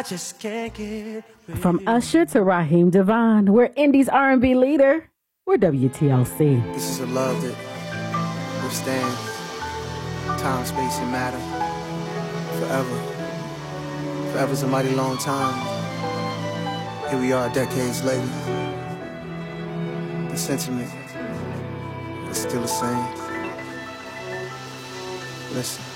just can't get From Usher to Raheem Devon, we're Indies R&B leader. We're WTLC. This is a love that withstands time, space, and matter forever. Forever's a mighty long time. Here we are decades later. The sentiment is still the same. Listen.